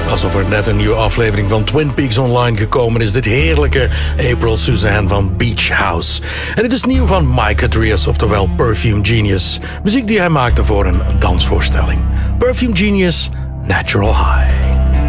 Alsof er net een nieuwe aflevering van Twin Peaks online gekomen is. Dit heerlijke April Suzanne van Beach House. En dit is nieuw van Mike Adrias, oftewel Perfume Genius. Muziek die hij maakte voor een dansvoorstelling. Perfume Genius, Natural High.